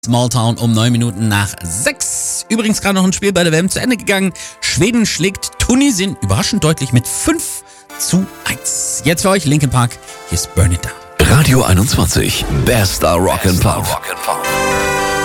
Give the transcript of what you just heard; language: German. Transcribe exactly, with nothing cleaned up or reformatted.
Small Town um neun Minuten nach sechs. Übrigens gerade noch ein Spiel bei der W M zu Ende gegangen. Schweden schlägt Tunesien überraschend deutlich mit fünf zu eins. Jetzt für euch Linkin Park, hier ist Burn It Down. Radio einundzwanzig, bester Rock'n'Pop.